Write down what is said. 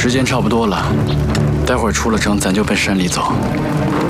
时间差不多了，待会儿出了城，咱就奔山里走。